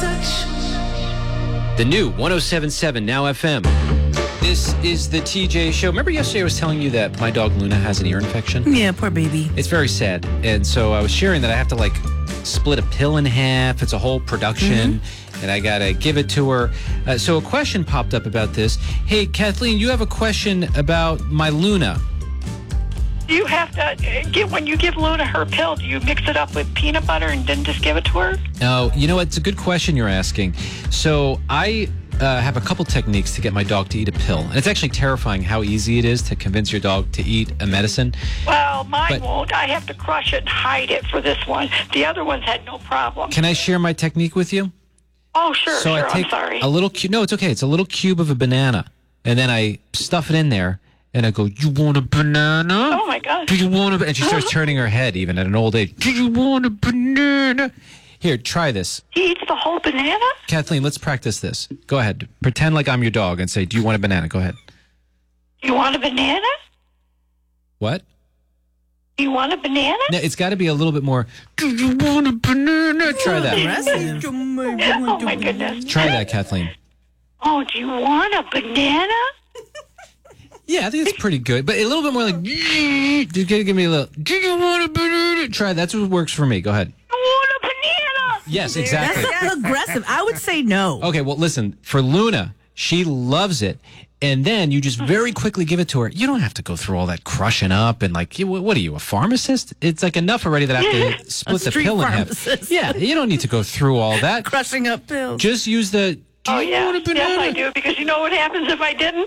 The new 107.7 Now FM. This is the TJ Show. Remember yesterday I was telling you that my dog Luna has an ear infection? Yeah, poor baby. It's very sad. And so I was sharing that I have to split a pill in half. It's a whole production. And I got to give it to her. So a question popped up about this. Hey, Kathleen, you have a question about my Luna. Do you have to, when you give Luna her pill, do you mix it up with peanut butter and then just give it to her? No, you know what? It's a good question you're asking. So I have a couple techniques to get my dog to eat a pill. And it's actually terrifying how easy it is to convince your dog to eat a medicine. Well, mine won't. I have to crush it and hide it for this one. The other ones had no problem. Can I share my technique with you? Oh, sure, So sure. I take I'm sorry. a little no, it's okay. It's a little cube of a banana. And then I stuff it in there. And I go, you want a banana? Oh, my gosh. Do you want a... And she starts turning her head even at an old age. Do you want a banana? Here, try this. He eats the whole banana? Kathleen, let's practice this. Go ahead. Pretend like I'm your dog and say, do you want a banana? Go ahead. You want a banana? What? You want a banana? No, it's got to be a little bit more, do you want a banana? Try that. Aggressive. Oh, my goodness. Try that, Kathleen. Oh, do you want a banana? Yeah, I think it's pretty good. But a little bit more like, just give me a little, do you want a banana? Try that's what works for me. Go ahead. I want a banana. Yes, exactly. That's aggressive. I would say no. Okay, well, listen, for Luna, she loves it. And then you just very quickly give it to her. You don't have to go through all that crushing up and what are you, a pharmacist? It's enough already that I have to split the pill in half. Pharmacist. Yeah, you don't need to go through all that. Crushing up pills. Just use the, do you want a banana? Yes, I do, because you know what happens if I didn't?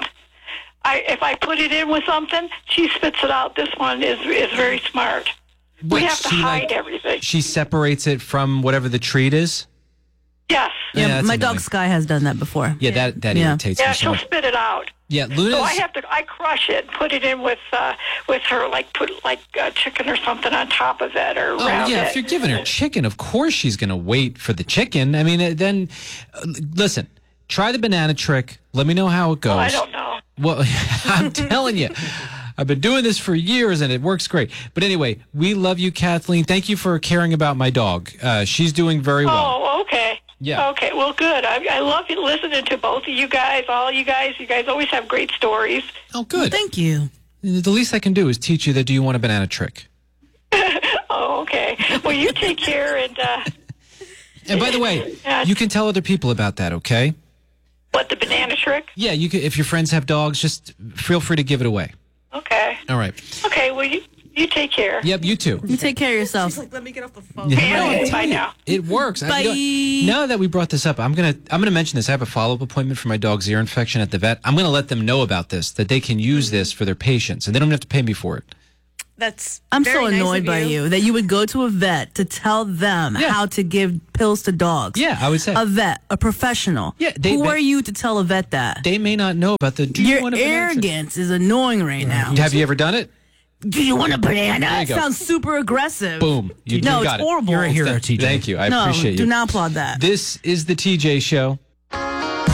If I put it in with something, she spits it out. This one is very smart. We have to hide everything. She separates it from whatever the treat is? Yes. Yeah, that's my annoying. dog Sky has done that before. Yeah, that irritates Yeah, me so she'll much. spit it out. Yeah, Luna's... So I crush it, put it in with her, put chicken or something on top of it or around yeah, it. if you're giving her chicken, of course she's going to wait for the chicken. I mean, then, listen, try the banana trick. Let me know how it goes. Oh, I don't know. Well, I'm telling you, I've been doing this for years and it works great. But anyway, we love you, Kathleen. Thank you for caring about my dog. She's doing very well. Oh, okay. Yeah. Okay, well, good. I love listening to both of you guys, all you guys. You guys always have great stories. Oh, good. Thank you. The least I can do is teach you the do you want a banana trick. Oh, okay. Well, you take care and... And by the way, you can tell other people about that, okay? What, the banana trick? Yeah, you can, if your friends have dogs, just feel free to give it away. Okay. All right. Okay, well, you take care. Yep, you too. You take care of yourself. Let me get off the phone. Yeah, bye now. It works. Bye. Now that we brought this up, I'm gonna mention this. I have a follow-up appointment for my dog's ear infection at the vet. I'm gonna let them know about this, that they can use this for their patients, and they don't have to pay me for it. I'm very so nice annoyed of by you that you would go to a vet to tell them how to give pills to dogs. Yeah, I would say. A vet, a professional. Yeah, Who are you to tell a vet that? They may not know about the. Do you Your want a banana trick? arrogance is annoying right now. Have you ever done it? Do you want a banana? There you It go. sounds super aggressive. Boom. You no, got it's horrible. You're a hero, TJ. Thank you. I No, appreciate you. do not applaud that. This is the TJ Show.